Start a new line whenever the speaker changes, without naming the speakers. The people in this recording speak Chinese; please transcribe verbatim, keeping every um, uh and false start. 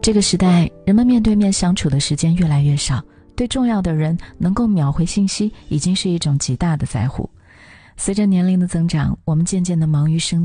这个时代，人们面对面相处的时间越来越少，对重要的人能够秒回信息已经是一种极大的在乎。随着年龄的增长，我们渐渐地忙于生